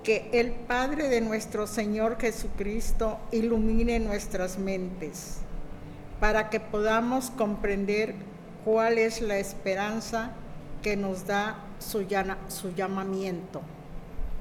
Que el Padre de nuestro Señor Jesucristo ilumine nuestras mentes para que podamos comprender cuál es la esperanza que nos da su llamamiento.